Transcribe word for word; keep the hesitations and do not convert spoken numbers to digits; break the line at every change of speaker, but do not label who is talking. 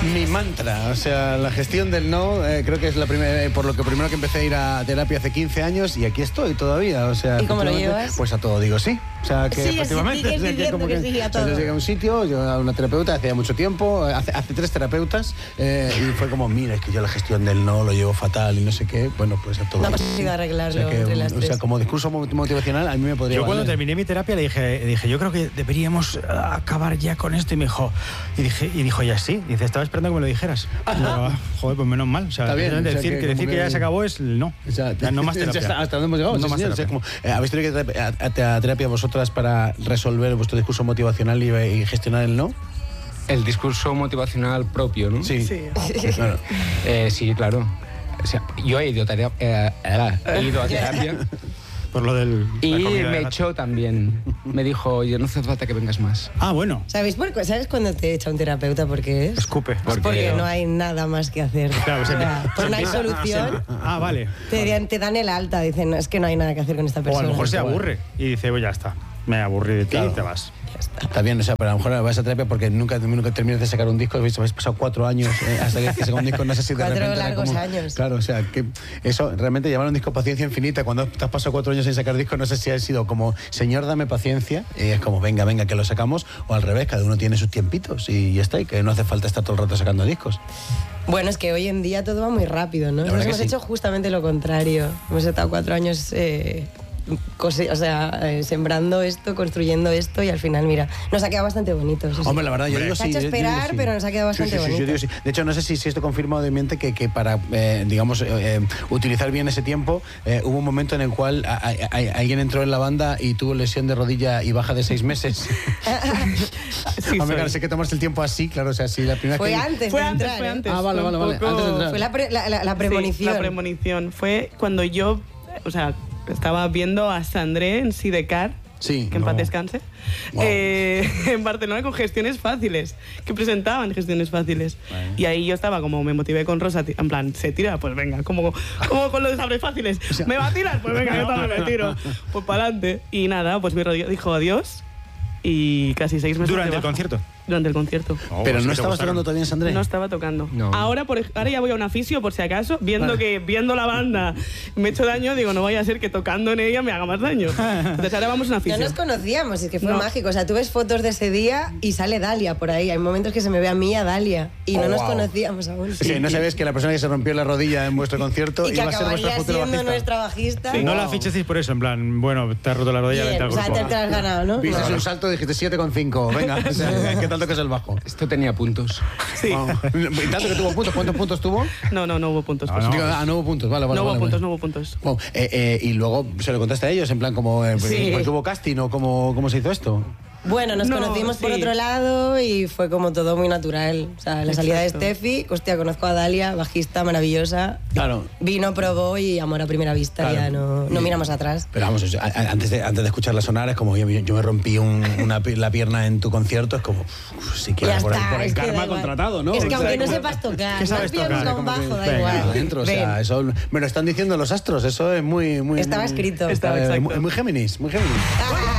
Mi mantra, o sea, la gestión del no, eh, creo que es la primera, eh, por lo que primero que empecé a ir a terapia hace quince años y aquí estoy todavía, o sea...
¿Y cómo lo llevas?
Pues a todo digo sí, o sea, que
sí,
efectivamente...
Sí,
o sea, que como
que,
que,
que sí a todo.
O sea, yo llegué a un sitio, yo a una terapeuta hacía mucho tiempo, hace, hace tres terapeutas, eh, y fue como, mira, es que yo la gestión del no lo llevo fatal y no sé qué, bueno, pues a todo
No
digo
hemos
sí.
ido a arreglarlo
O sea, que,
entre las
o
tres.
sea, como discurso motivacional a mí me podría
Yo cuando
valer.
terminé mi terapia le dije, dije, yo creo que deberíamos acabar ya con esto y me dijo, y, dije, y dijo, ya sí, dice, estaba esperando que me lo dijeras. Digo, joder, pues menos mal. O sea,
Está bien, o sea,
decir,
que
que, decir que,
que
ya se acabó es el no.
O sea,
ya no más terapia.
Ya está, hasta dónde hemos llegado.
No
Sí,
más
señor,
terapia.
o sea, como, eh, ¿habéis tenido que ir a, a, a terapia vosotras para resolver vuestro discurso motivacional y, y gestionar el no?
El discurso motivacional propio, ¿no?
Sí.
Sí.
Claro.
Eh, sí, claro. O sea, yo he ido, tarea, eh, he ido a terapia
Por lo del...
y
la comida
me
de gato.
echó también. Me dijo, oye, no hace falta que vengas más.
Ah, bueno.
¿Sabéis, por, ¿Sabes cuándo te echa un terapeuta por qué es?
Escupe.
Es porque no hay nada más que hacer.
Claro, se-
O sea, pues no hay
se-
solución.
Ah, vale.
Te, dan- te dan el alta, dicen, no, es que no hay nada que hacer con esta
O
persona.
a lo mejor se aburre y dice, pues ya está, me aburrí de ti
Claro.
y te vas.
Está bien, o sea, pero a lo mejor vas a terapia porque nunca, nunca terminas de sacar un disco, habéis habéis pasado cuatro años eh, hasta que saca un disco, no sé si de
Cuatro
repente era
largos
como-
años.
Claro, o sea, que eso, realmente llamar a un disco paciencia infinita, cuando te has pasado cuatro años sin sacar disco, no sé si ha sido como, señor, dame paciencia, y es como, venga, venga, que lo sacamos, o al revés, cada uno tiene sus tiempitos y ya está, y que no hace falta estar todo el rato sacando discos.
Bueno, es que hoy en día todo va muy rápido, ¿no?
La verdad
Nos
que
hemos
sí.
hecho justamente lo contrario. Hemos estado cuatro años eh, cose- o sea, eh, sembrando esto, construyendo esto y al final, mira, nos ha quedado bastante bonito. Eso sí.
Hombre, la verdad, yo digo
Se ha
sí.
hecho
yo- yo digo
esperar,
sí.
pero nos ha quedado bastante
Sí, sí, sí, yo
bonito.
digo sí. De hecho, no sé si, si esto confirma o desmiente que, que para, eh, digamos, eh, eh, utilizar bien ese tiempo, eh, hubo un momento en el cual a- a- a- alguien entró en la banda y tuvo lesión de rodilla y baja de seis meses.
Sí,
Hombre,
soy.
claro, sé que tomarse el tiempo así, claro, o sea, si la primera
Fue
vez que...
antes
Fue
de
antes,
entrar,
fue
¿eh?
antes.
Ah, vale,
fue un
vale, vale,
poco-
antes de entrar.
Fue la, pre- la, la- la premonición.
Sí, la premonición. Fue cuando yo, o sea, estaba viendo a Sandré en Sidecar,
Sí,
que en
no.
paz descanse,
Wow.
eh, en Barcelona con gestiones fáciles, que presentaban gestiones fáciles.
Vale.
Y ahí yo estaba como, me motivé con Rosa, ti- en plan, ¿se tira? Pues venga, como, como con los sabres fáciles. ¿Me va a tirar? Pues venga, yo también me tiro. Pues para adelante. Y nada, pues mi rodilla dijo adiós y casi seis meses
¿Durante
de
el
baja.
concierto?
Durante el concierto.
Oh,
Pero
sí
no
te
estabas
gustaron.
tocando todavía en Sandré.
No estaba tocando.
No.
Ahora, por, ej- ahora ya voy a una fisio, por si acaso, viendo
Vale.
que viendo la banda me he hecho daño, digo, no vaya a ser que tocando en ella me haga más daño. Entonces ahora vamos a una
No
fisio.
nos conocíamos, es que fue
No.
mágico. O sea, tú ves fotos de ese día y sale Dalia por ahí. Hay momentos que se me ve a mí y a Dalia. Y
Oh,
no nos
wow.
conocíamos aún.
Sí, no sabes que la persona que se rompió la rodilla en vuestro concierto
Y que
iba a ser vuestra
acabaría
futura
siendo
bajista.
nuestra bajista.
No
Wow.
la fichasteis por eso, en plan, bueno, te has roto la rodilla,
Bien,
vente al
o sea,
grupo.
te, te has ganado, ¿no?
Viste
Vale.
un salto y dijiste siete coma cinco. Venga, o sea, ¿qué tal tocas el bajo?
Esto tenía puntos.
Sí.
Wow. ¿Y tanto que tuvo puntos? ¿Cuántos puntos tuvo?
No, no, no hubo puntos.
No,
pues.
no.
Digo, ah, no hubo puntos, vale, vale.
No hubo
vale,
puntos,
vale.
no hubo puntos.
Wow, eh, eh, y luego se lo contaste a ellos, en plan, como, eh,
Sí.
porque hubo casting o cómo, cómo se hizo esto.
Bueno, nos
No,
conocimos por
sí.
otro lado y fue como todo muy natural. O sea, la salida
Exacto.
de Steffi, hostia, conozco a Dalia, bajista maravillosa.
Claro.
Vino, probó y amor a primera vista,
Claro.
ya no, no
Y-
miramos atrás.
Pero vamos, o sea, a- a- antes de, antes de escucharla sonar, es como yo, yo me rompí un- una, pi- la pierna en tu concierto, es como, uf, si quieres,
Ya
por, el-
está,
por el
es que da
karma
igual.
contratado, ¿no?
Es que
O sea,
aunque no
como-
sepas tocar,
¿Qué sabes
no has pillado
tocar?
nunca un
como que,
bajo, da
venga,
igual.
adentro, o sea,
Ven.
eso me lo están diciendo los astros, eso es muy... muy
Estaba
muy-
escrito.
Estaba
eh,
exacto.
muy, muy Géminis, muy Géminis.
Ah,